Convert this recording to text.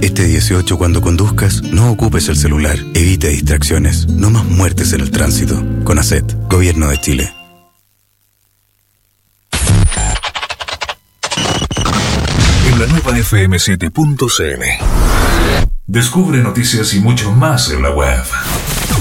Este 18, cuando conduzcas, no ocupes el celular. Evite distracciones. No más muertes en el tránsito. CONACET, Gobierno de Chile. En la nueva FM7.cl. Descubre noticias y mucho más en la web.